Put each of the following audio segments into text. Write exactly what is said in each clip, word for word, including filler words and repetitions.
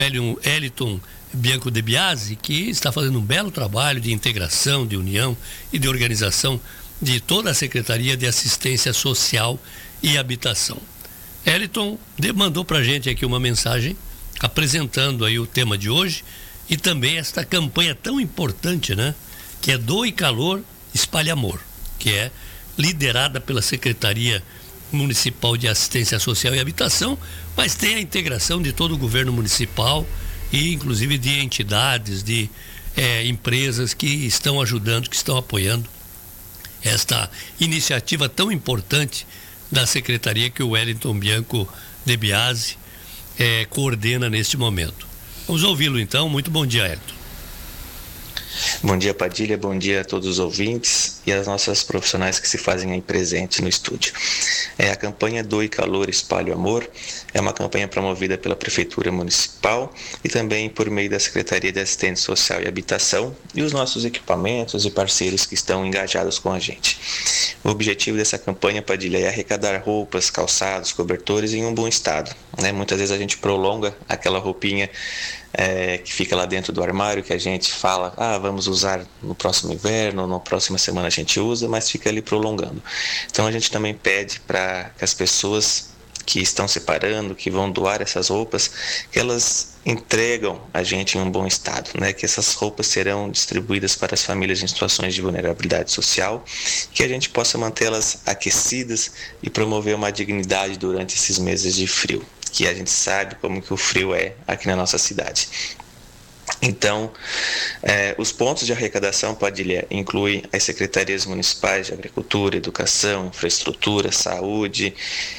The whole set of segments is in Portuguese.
Eliton Bianco de Biasi, que está fazendo um belo trabalho de integração, de união e de organização de toda a Secretaria de Assistência Social e Habitação. Eliton mandou para a gente aqui uma mensagem apresentando aí o tema de hoje e também esta campanha tão importante, né? Que é Doe Calor, Espalhe Amor, que é liderada pela Secretaria Municipal de Assistência Social e Habitação, mas tem a integração de todo o governo municipal e inclusive de entidades, de é, empresas que estão ajudando, que estão apoiando esta iniciativa tão importante da Secretaria que o Eliton Bianco de Biasi é, coordena neste momento. Vamos ouvi-lo então. Muito bom dia, Eliton. Bom dia, Padilha, bom dia a todos os ouvintes e as nossas profissionais que se fazem aí presentes no estúdio. É, a campanha Doe Calor, Espalhe Amor é uma campanha promovida pela Prefeitura Municipal e também por meio da Secretaria de Assistência Social e Habitação e os nossos equipamentos e parceiros que estão engajados com a gente. O objetivo dessa campanha, Padilha, é arrecadar roupas, calçados, cobertores em um bom estado, né? Muitas vezes a gente prolonga aquela roupinha É, que fica lá dentro do armário, que a gente fala, ah, vamos usar no próximo inverno, na próxima semana a gente usa, mas fica ali prolongando. Então a gente também pede para que as pessoas que estão separando, que vão doar essas roupas, que elas entregam a gente em um bom estado, né? Que essas roupas serão distribuídas para as famílias em situações de vulnerabilidade social, que a gente possa mantê-las aquecidas e promover uma dignidade durante esses meses de frio, que a gente sabe como que o frio é aqui na nossa cidade. Então, eh, os pontos de arrecadação, Padilha, incluem as secretarias municipais de Agricultura, Educação, Infraestrutura, Saúde,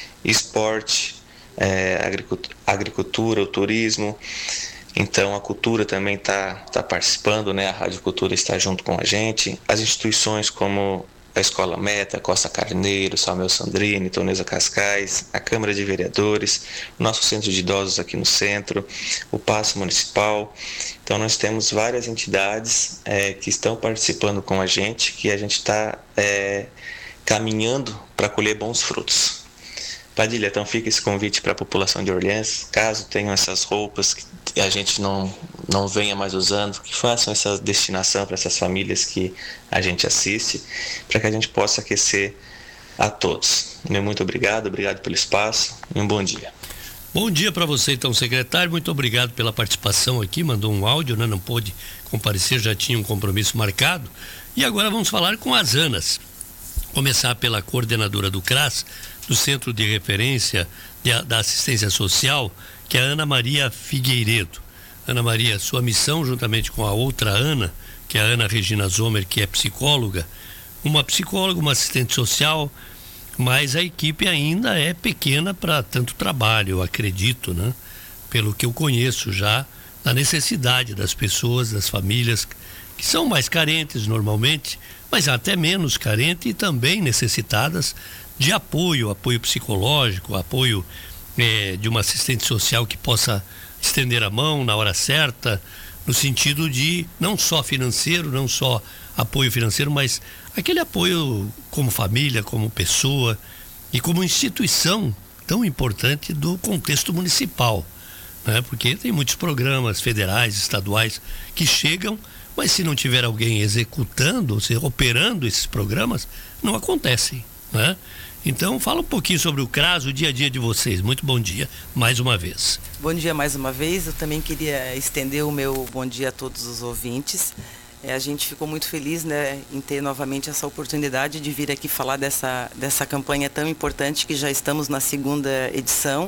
Esporte, eh, Agricultura, o Turismo. Então, a Cultura também está tá participando, né? A Rádio Cultura está junto com a gente. As instituições como a Escola Meta, Costa Carneiro, Samuel Sandrini, Tonesa Cascais, a Câmara de Vereadores, o nosso Centro de Idosos aqui no centro, o Paço Municipal. Então nós temos várias entidades é, que estão participando com a gente, que a gente está é, caminhando para colher bons frutos. Padilha, então fica esse convite para a população de Orleans, caso tenham essas roupas que a gente não, não venha mais usando, que façam essa destinação para essas famílias que a gente assiste, para que a gente possa aquecer a todos. Muito obrigado, obrigado pelo espaço e um bom dia. Bom dia para você então, secretário, muito obrigado pela participação aqui, mandou um áudio, né? Não pôde comparecer, já tinha um compromisso marcado. E agora vamos falar com as ANAs. Começar pela coordenadora do C R A S, do Centro de Referência de, da Assistência Social, que é a Ana Maria Figueiredo. Ana Maria, sua missão, juntamente com a outra Ana, que é a Ana Regina Zomer, que é psicóloga, uma psicóloga, uma assistente social, mas a equipe ainda é pequena para tanto trabalho, eu acredito, né? Pelo que eu conheço já, da necessidade das pessoas, das famílias, que são mais carentes normalmente, mas até menos carentes e também necessitadas de apoio, apoio psicológico, apoio é, de uma assistente social que possa estender a mão na hora certa, no sentido de não só financeiro, não só apoio financeiro, mas aquele apoio como família, como pessoa e como instituição tão importante do contexto municipal, né? Porque tem muitos programas federais, estaduais que chegam, mas se não tiver alguém executando, ou seja, operando esses programas, não acontecem, né? Então, fala um pouquinho sobre o C R A S, o dia a dia de vocês. Muito bom dia, mais uma vez. Bom dia mais uma vez. Eu também queria estender o meu bom dia a todos os ouvintes. É, a gente ficou muito feliz, né, em ter novamente essa oportunidade de vir aqui falar dessa, dessa campanha tão importante, que já estamos na segunda edição.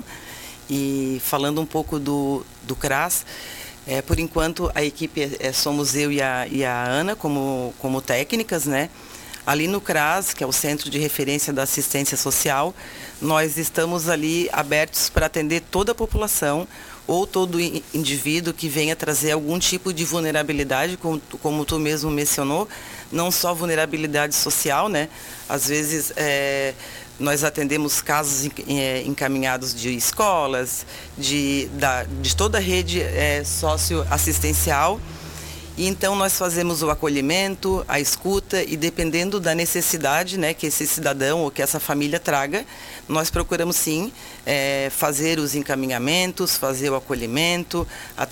E falando um pouco do, do C R A S, é, por enquanto a equipe é, somos eu e a, e a Ana como, como técnicas, né? Ali no C R A S, que é o Centro de Referência da Assistência Social, nós estamos ali abertos para atender toda a população ou todo indivíduo que venha trazer algum tipo de vulnerabilidade, como, como tu mesmo mencionou, não só vulnerabilidade social, né? Às vezes é, nós atendemos casos encaminhados de escolas, de, da, de toda a rede é, socioassistencial. E então nós fazemos o acolhimento, a escuta e dependendo da necessidade, né, que esse cidadão ou que essa família traga, nós procuramos sim é, fazer os encaminhamentos, fazer o acolhimento, a,